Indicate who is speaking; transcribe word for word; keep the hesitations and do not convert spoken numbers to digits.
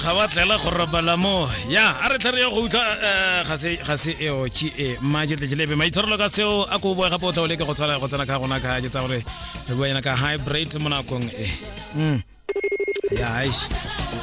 Speaker 1: ga ba tlela go robala mo ya a re tlare go utla ga se ga se eo chi e ma je tlelebe mai tshwarelo ka seo a go boe ga potla o le ke go tsala go tsena ka gona ka ke tsa gore re boena ka hybrid mo nakong e mm ya aish